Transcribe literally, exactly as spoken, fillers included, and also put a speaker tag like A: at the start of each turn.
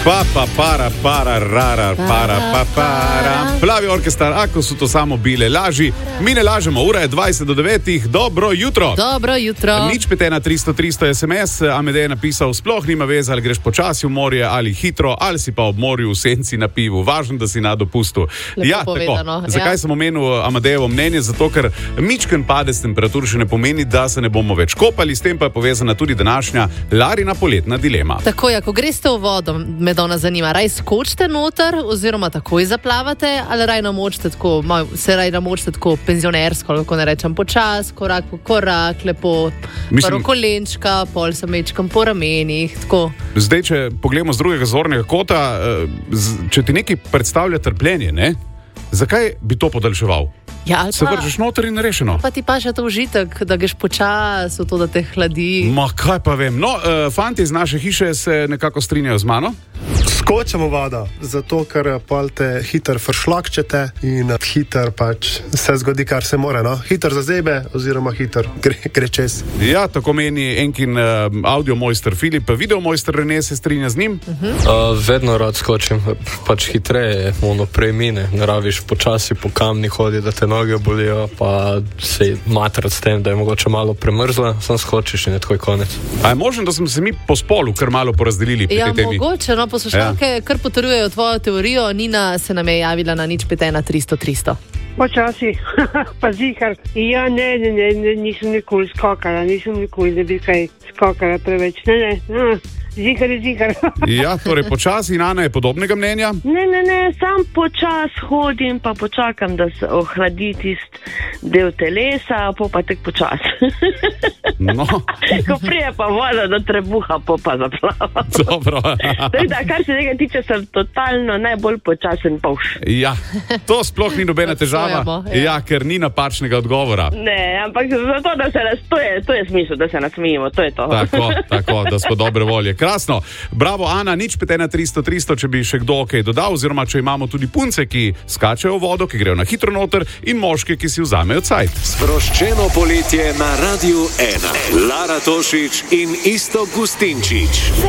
A: Pa, pa, para, para, rara, para, pa, para. Plavi orkestar, ako so to samo bile laži. Mi ne lažemo, ura je dvajset do devetih. Dobro jutro.
B: Dobro jutro.
A: Nič pet ena tristo tristo es em es. Amedej je napisal, sploh nima veze, ali greš počasi v morje ali hitro, ali si pa ob morju v senci na pivu. Važno, da si na dopustu.
B: Lepo
A: ja,
B: povedano,
A: tako. Zakaj
B: ja.
A: sem omenil Amadejevo mnenje? Zato, ker mičken padec temperatur še ne pomeni, da se ne bomo več kopali. S tem pa je povezana tudi današnja Larina poletna dilema.
B: Tako je, ko greste v vodo, me dona zanima, raj skočite noter oziroma takoj zaplavate ali raj namočite tako, se raj namočite tako penzionersko, kako ne rečem, počas, korak po korak, lepo,
A: Mislim,
B: prvo kolenčka, pol se mečkam po ramenih, tako.
A: Zdaj, če pogledamo z drugega zornega kota, če ti nekaj predstavlja trpljenje, ne? Zakaj bi to podaljševal?
B: Ja,
A: se vržeš noter in rešeno.
B: Pa ti pa še to užitek, da greš počas v to, da te hladi.
A: Ma kaj pa vem. No, uh, fanti iz naše hiše se nekako strinjajo z mano.
C: Skočimo voda, zato ker pol te hiter fršlakčete in hiter pač se zgodi, kar se more, no? Hiter zazebe oziroma hiter gre, gre čez.
A: Ja, tako meni enkin uh, audio mojster Filip, video mojster Rene se strinja z njim.
D: Uh-huh. Uh, vedno rad skočim, pač hitreje, ono prej mine, ne rabiš počasi po kamni hodi, da te noge bolijo, pa se matrat s tem, da je mogoče malo premrzla, sam skočiš in je takoj konec.
A: A je možno, da smo se mi po spolu kar malo porazdelili pri
B: ja,
A: tej temi?
B: Ja, mogoče, no, poslušalke ja. kar potrjujejo tvojo teorijo. Nina se nam je javila na nič pet ena tristo tristo.
E: Počasi, pa zihar. Ja, ne, ne, ne, ne, nisem nikoli skakala, nisem nikoli, da bi kaj skakala preveč. Ne, ne, ne. Zihar je zihar.
A: Ja, torej počasi, in Ana je podobnega mnenja?
F: Ne, ne, ne, sam počas hodim, pa počakam, da se ohladi tist del telesa, pa pa tek počas.
A: No.
F: Ko prije pa voda do trebuha, pa pa zaplava.
A: Dobro.
F: Tako da, kar se tega tiče, sem totalno najbolj počasen povš.
A: Ja, to sploh ni nobena težava, ja. ja, ker ni napačnega odgovora.
F: Ne, ampak zato, da se nas, to je, to je smisel, da se nasmijemo, to je to.
A: Tako, tako, da smo dobre volje. Krasno. Bravo, Ana, nič pet ena tristo tristo, če bi še kdo kaj dodal, oziroma če imamo tudi punce, ki skačejo v vodo, ki grejo na hitro noter, in moške, ki si vzamejo cajt.
G: Sproščeno poletje na Radiu ena. Lara Tošić in Iztok Gustinčič.